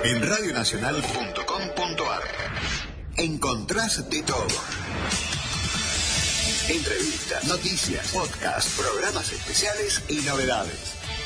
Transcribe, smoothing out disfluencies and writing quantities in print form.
En radionacional.com.ar encontrás de todo. Entrevistas, noticias, podcasts, programas especiales y novedades.